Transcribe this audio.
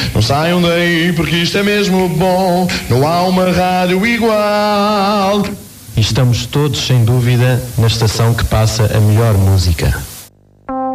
Não saiam daí porque isto é mesmo bom. Não há uma rádio igual. E estamos todos, sem dúvida, na estação que passa a melhor música.